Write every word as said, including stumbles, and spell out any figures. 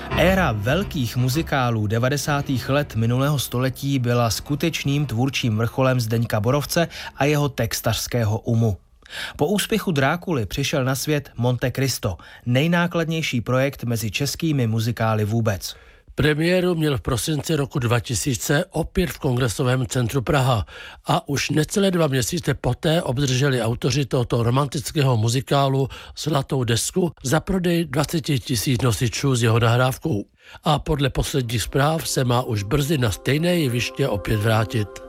Éra velkých muzikálů devadesátých let minulého století byla skutečným tvůrčím vrcholem Zdeňka Borovce a jeho textařského umu. Po úspěchu Drákuly přišel na svět Monte Cristo, nejnákladnější projekt mezi českými muzikály vůbec. Premiéru měl v prosinci roku dva tisíce opět v Kongresovém centru Praha a už necelé dva měsíce poté obdrželi autoři tohoto romantického muzikálu zlatou desku za prodej dvacet tisíc nosičů s jeho nahrávkou. A podle posledních zpráv se má už brzy na stejné jeviště opět vrátit.